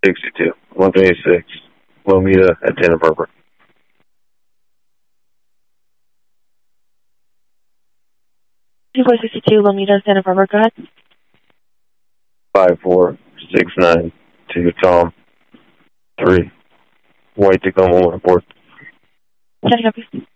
62. 126. Lomita at Santa Barbara. 2462, Lomita, Santa Barbara, go ahead. 5469 to Tom. 3. White Tacoma 1 report. Can I help you?